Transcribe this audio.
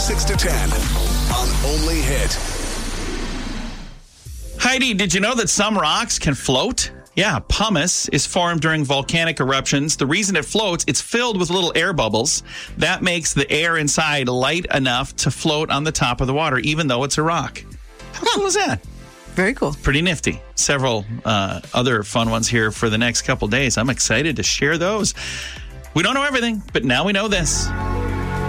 6 to 10 on Only Hit. Heidi, did you know that some rocks can float? Yeah, pumice is formed during volcanic eruptions. The reason it floats, it's filled with little air bubbles. That makes the air inside light enough to float on the top of the water, even though it's a rock. How cool is that? Very cool. Pretty nifty. Several other fun ones here for the next couple days. I'm excited to share those. We don't know everything, but now we know this.